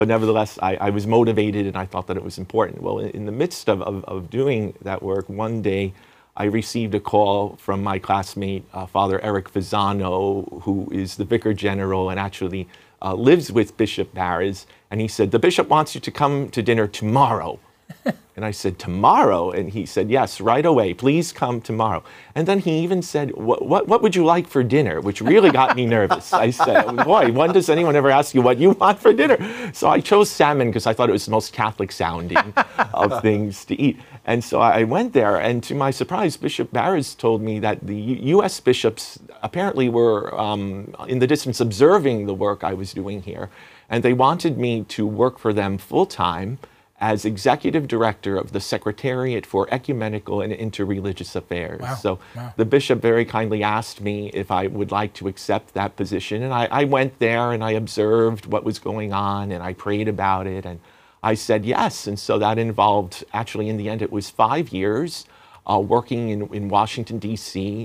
but nevertheless, I was motivated and I thought that it was important. Well, in the midst of doing that work, one day I received a call from my classmate, Father Eric Fasano, who is the Vicar General and actually lives with Bishop Barres. And he said, the bishop wants you to come to dinner tomorrow. And I said, tomorrow? And he said, yes, right away. Please come tomorrow. And then he even said, what would you like for dinner? Which really got me nervous. I said, boy, when does anyone ever ask you what you want for dinner? So I chose salmon because I thought it was the most Catholic sounding of things to eat. And so I went there, and to my surprise, Bishop Barres told me that the U.S. bishops apparently were in the distance observing the work I was doing here. And they wanted me to work for them full-time as executive director of the Secretariat for Ecumenical and Interreligious Affairs. Wow. So the bishop very kindly asked me if I would like to accept that position. And I went there and I observed what was going on and I prayed about it. And I said yes. And so that involved, actually in the end, it was 5 years working in Washington, D.C.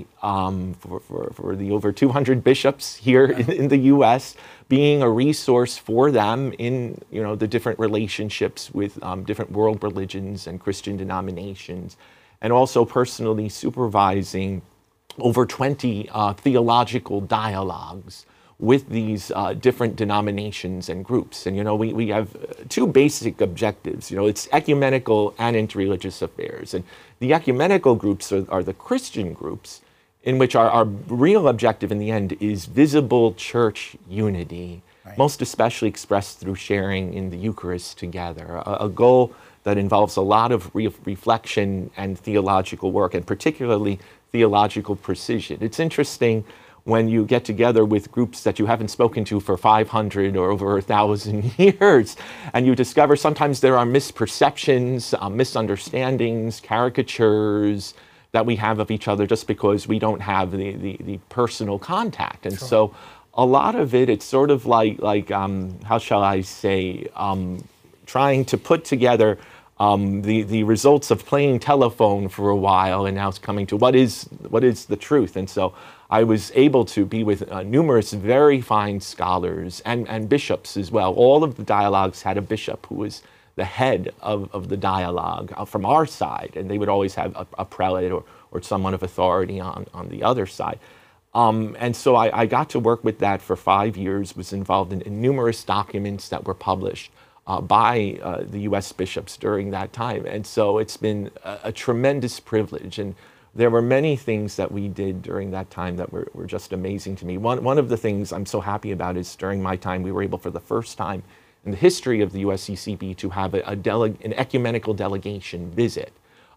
For the over 200 bishops here in the U.S., being a resource for them in the different relationships with different world religions and Christian denominations, and also personally supervising over 20 theological dialogues with these different denominations and groups. And we have two basic objectives. It's ecumenical and interreligious affairs. And the ecumenical groups are the Christian groups, in which our real objective in the end is visible church unity, right, most especially expressed through sharing in the Eucharist together, a goal that involves a lot of reflection and theological work, and particularly theological precision. It's interesting when you get together with groups that you haven't spoken to for 500 or over 1,000 years, and you discover sometimes there are misperceptions, misunderstandings, caricatures that we have of each other just because we don't have the personal contact. And Sure. so a lot of it's sort of like how shall I say, trying to put together the results of playing telephone for a while, and now it's coming to what is the truth. And so I was able to be with numerous very fine scholars and bishops as well. All of the dialogues had a bishop who was the head of the dialogue from our side, and they would always have a prelate or someone of authority on the other side. And so I got to work with that for 5 years, was involved in numerous documents that were published by the U.S. bishops during that time. And so it's been a tremendous privilege. And there were many things that we did during that time that were just amazing to me. One of the things I'm so happy about is during my time, we were able for the first time in the history of the USCCB to have an ecumenical delegation visit.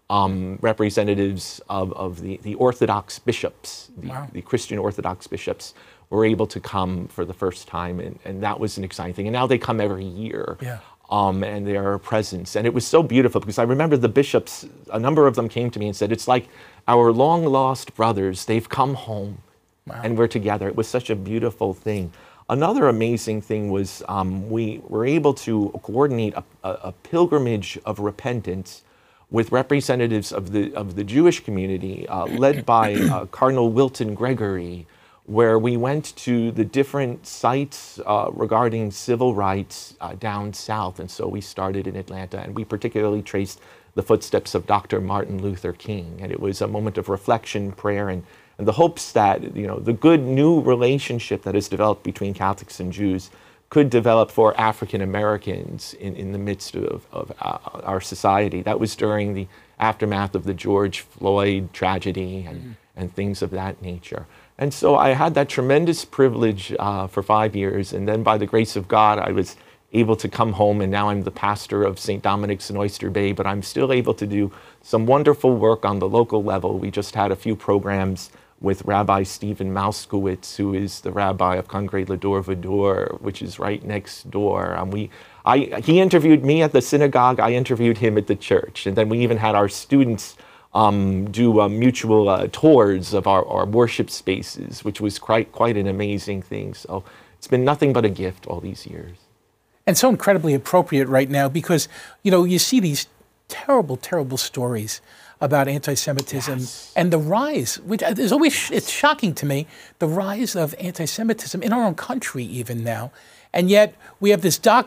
Representatives of the Orthodox bishops, Wow. the Christian Orthodox bishops, were able to come for the first time, and that was an exciting thing. And now they come every year, Yeah. and they are a presence. And it was so beautiful because I remember the bishops, a number of them came to me and said, it's like our long-lost brothers, they've come home, Wow. and we're together. It was such a beautiful thing. Another amazing thing was we were able to coordinate a pilgrimage of repentance with representatives of the Jewish community, led by Cardinal Wilton Gregory, where we went to the different sites regarding civil rights down south. And so we started in Atlanta, and we particularly traced the footsteps of Dr. Martin Luther King. And it was a moment of reflection, prayer, and the hopes that the good new relationship that has developed between Catholics and Jews could develop for African Americans in the midst of our society. That was during the aftermath of the George Floyd tragedy and things of that nature. And so I had that tremendous privilege for 5 years, and then by the grace of God, I was able to come home, and now I'm the pastor of St. Dominic's in Oyster Bay, but I'm still able to do some wonderful work on the local level. We just had a few programs with Rabbi Stephen Mauskowitz, who is the rabbi of Congrès Lador Vador, which is right next door. He interviewed me at the synagogue, I interviewed him at the church, and then we even had our students do mutual tours of our worship spaces, which was quite an amazing thing. So it's been nothing but a gift all these years. And so incredibly appropriate right now because, you see these terrible, terrible stories about anti-Semitism, yes, and the rise, which is always, it's shocking to me, the rise of anti-Semitism in our own country even now. And yet we have this document